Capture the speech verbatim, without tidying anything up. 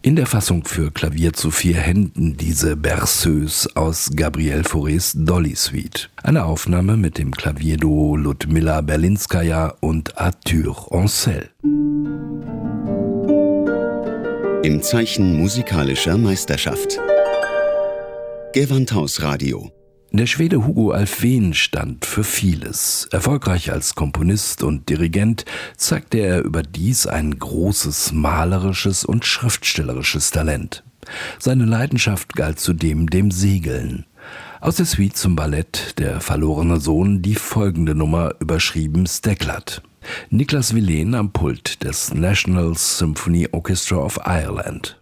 In der Fassung für Klavier zu vier Händen diese Berceuse aus Gabriel Faurés Dolly Suite. Eine Aufnahme mit dem Klavierduo Ludmila Berlinskaja und Arthur Ancel. Im Zeichen musikalischer Meisterschaft. Gewandhaus-Radio. Der Schwede Hugo Alfvén stand für vieles. Erfolgreich als Komponist und Dirigent zeigte er überdies ein großes malerisches und schriftstellerisches Talent. Seine Leidenschaft galt zudem dem Segeln. Aus der Suite zum Ballett Der verlorene Sohn die folgende Nummer, überschrieben Steklat. Niklas Wilén am Pult des National Symphony Orchestra of Ireland.